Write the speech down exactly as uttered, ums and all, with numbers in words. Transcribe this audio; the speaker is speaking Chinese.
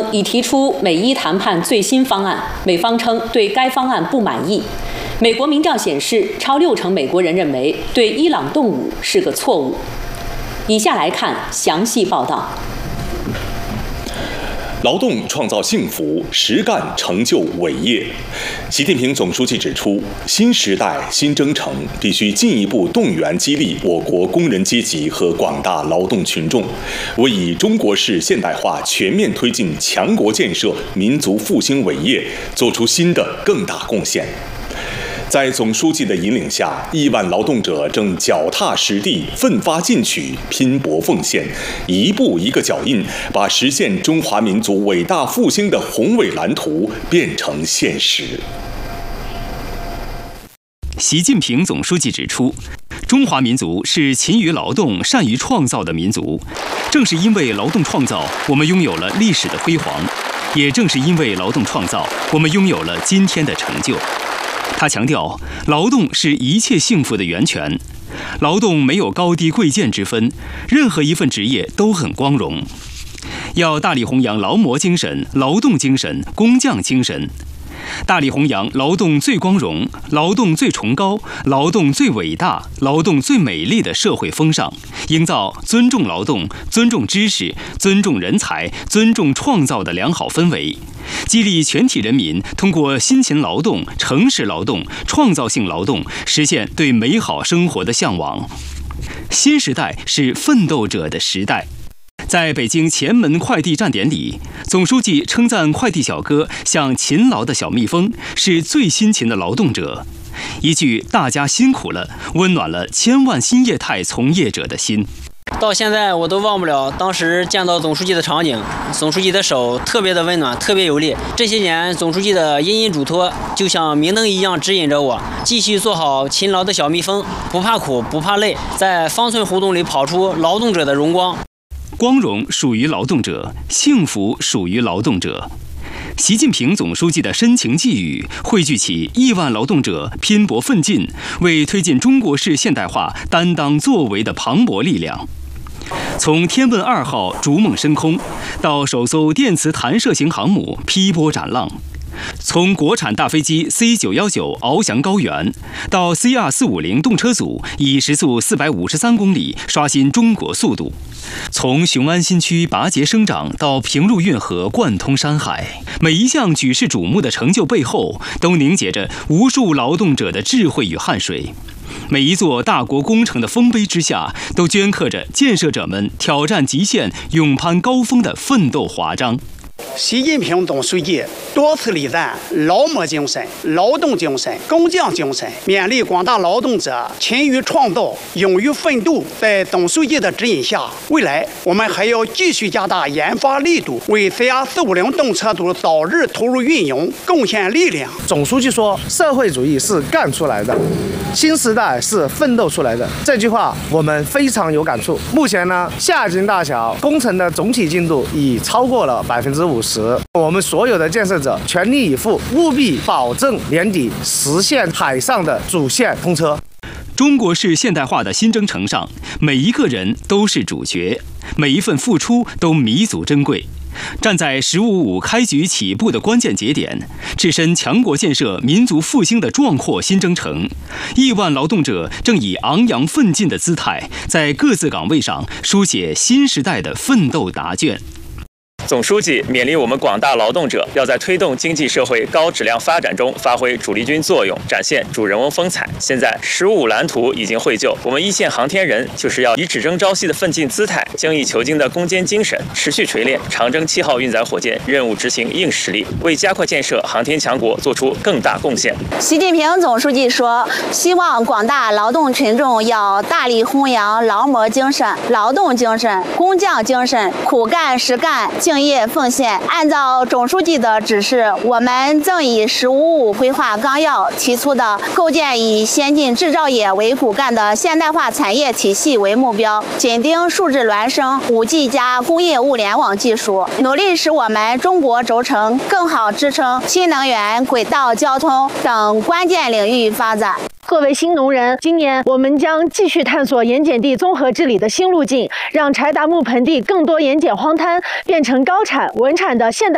已提出美伊谈判最新方案，美方称对该方案不满意。美国民调显示，超六成美国人认为对伊朗动武是个错误。以下来看详细报道。 劳动创造幸福，实干成就伟业。习近平总书记指出，新时代新征程必须进一步动员激励我国工人阶级和广大劳动群众，为以中国式现代化全面推进强国建设、民族复兴伟业做出新的更大贡献。 在总书记的引领下，亿万劳动者正脚踏实地、奋发进取、拼搏奉献，一步一个脚印，把实现中华民族伟大复兴的宏伟蓝图变成现实。 习近平总书记指出，中华民族是勤于劳动、善于创造的民族。正是因为劳动创造，我们拥有了历史的辉煌；也正是因为劳动创造，我们拥有了今天的成就。 他强调，劳动是一切幸福的源泉，劳动没有高低贵贱之分，任何一份职业都很光荣。要大力弘扬劳模精神、劳动精神、工匠精神，大力弘扬劳动最光荣、劳动最崇高、劳动最伟大、劳动最美丽的社会风尚，营造尊重劳动、尊重知识、尊重人才、尊重创造的良好氛围。 激励全体人民通过辛勤劳动、诚实劳动、创造性劳动，实现对美好生活的向往。新时代是奋斗者的时代。在北京前门快递站典礼，总书记称赞快递小哥像勤劳的小蜜蜂，是最辛勤的劳动者。一句“大家辛苦了”，温暖了千万新业态从业者的心。 到现在我都忘不了当时见到总书记的场景，总书记的手特别的温暖，特别有力。这些年，总书记的殷殷嘱托就像明灯一样指引着我，继续做好勤劳的小蜜蜂，不怕苦，不怕累，在方寸胡同里跑出劳动者的荣光。 光荣属于劳动者，幸福属于劳动者。 习近平总书记的深情寄语，汇聚起亿万劳动者拼搏奋进、为推进中国式现代化担当作为的磅礴力量。从天问二号逐梦升空，到首艘电磁弹射型航母劈波斩浪；从国产大飞机 C 九一九翱翔高原，到 C 二四五零动车组以时速四百五十三公里刷新中国速度。 从雄安新区拔节生长到平入运河贯通山海，每一项举世瞩目的成就背后，都凝结着无数劳动者的智慧与汗水；每一座大国工程的丰碑之下，都镌刻着建设者们挑战极限、勇攀高峰的奋斗华章。 习近平总书记多次礼赞劳模精神、劳动精神、工匠精神，勉励广大劳动者勤于创造、勇于奋斗。在总书记的指引下，未来我们还要继续加大研发力度，为 C 二四五零动车组早日投入运营贡献力量。 总书记说：“社会主义是干出来的，新时代是奋斗出来的。”这句话我们非常有感触。目前呢，下井大桥工程的总体进度已超过了百分之五十。 我们所有的建设者全力以赴，务必保证年底实现海上的主线通车。 中国式现代化的新征程上，每一个人都是主角，每一份付出都弥足珍贵。站在“十五五”开局起步的关键节点，置身强国建设、民族复兴的壮阔新征程，亿万劳动者正以昂扬奋进的姿态，在各自岗位上书写新时代的奋斗答卷。 总书记勉励我们广大劳动者，要在推动经济社会高质量发展中发挥主力军作用，展现主人翁风采。现在“十五五”蓝图已经绘就，我们一线航天人就是要以只争朝夕的奋进姿态、精益求精的攻坚精神，持续锤炼长征七号运载火箭任务执行硬实力，为加快建设航天强国做出更大贡献。 习近平总书记说，希望广大劳动群众要大力弘扬劳模精神、劳动精神、工匠精神，苦干实干。 敬业奉献。按照总书记的指示，我们正以“十五五”规划纲要提出的构建以先进制造业为骨干的现代化产业体系为目标，紧盯数字孪生、五 G 加工业物联网技术，努力使我们中国轴承更好支撑新能源、轨道交通等关键领域发展。 作为新农人，今年我们将继续探索盐碱地综合治理的新路径，让柴达木盆地更多盐碱荒滩变成高产稳产的现代。